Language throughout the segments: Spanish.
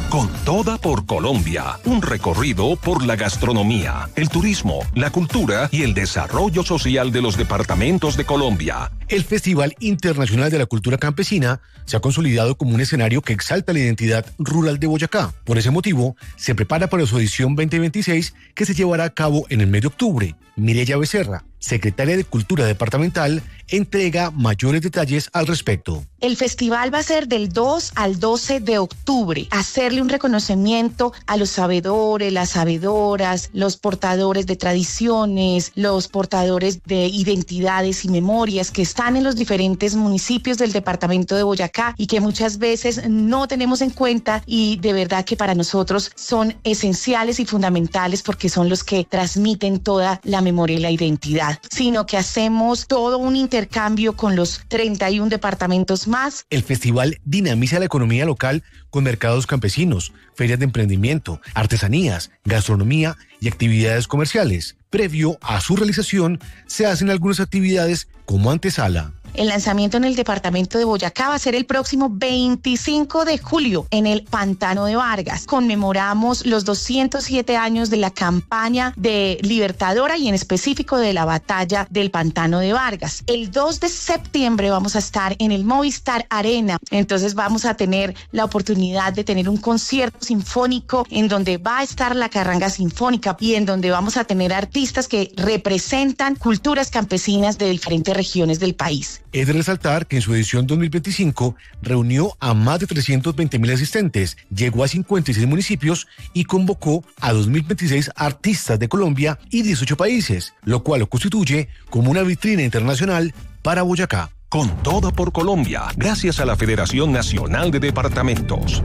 Con Toda por Colombia, un recorrido por la gastronomía, el turismo, la cultura y el desarrollo social de los departamentos de Colombia. El Festival Internacional de la Cultura Campesina se ha consolidado como un escenario que exalta la identidad rural de Boyacá. Por ese motivo, se prepara para su edición 2026 que se llevará a cabo en el mes de octubre. Mireya Becerra, secretaria de Cultura Departamental, entrega mayores detalles al respecto. El festival va a ser del 2 al 12 de octubre. Hacerle un reconocimiento a los sabedores, las sabedoras, los portadores de tradiciones, los portadores de identidades y memorias que están en los diferentes municipios del departamento de Boyacá y que muchas veces no tenemos en cuenta, y de verdad que para nosotros son esenciales y fundamentales porque son los que transmiten toda la memoria y la identidad, sino que hacemos todo un intercambio con los 31 departamentos más. El festival dinamiza la economía local con mercados campesinos, ferias de emprendimiento, artesanías, gastronomía y actividades comerciales. Previo a su realización, se hacen algunas actividades como antesala. El lanzamiento en el departamento de Boyacá va a ser el próximo 25 de julio en el Pantano de Vargas. Conmemoramos los 207 años de la campaña de Libertadora y en específico de la batalla del Pantano de Vargas. El 2 de septiembre vamos a estar en el Movistar Arena. Entonces vamos a tener la oportunidad de tener un concierto sinfónico en donde va a estar la Carranga Sinfónica y en donde vamos a tener artistas que representan culturas campesinas de diferentes regiones del país. Es de resaltar que en su edición 2025 reunió a más de 320.000 asistentes, llegó a 56 municipios y convocó a 2026 artistas de Colombia y 18 países, lo cual lo constituye como una vitrina internacional para Boyacá. Con Toda por Colombia, gracias a la Federación Nacional de Departamentos.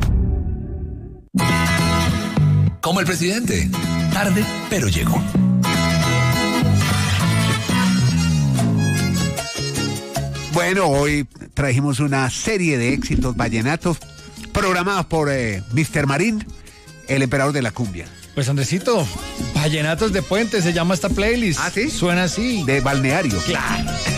Como el presidente, tarde pero llegó. Bueno, hoy trajimos una serie de éxitos vallenatos programados por Mr. Marín, el emperador de la cumbia. Pues Andresito, Vallenatos de Puente se llama esta playlist. ¿Ah, sí? Suena así. De balneario. Claro.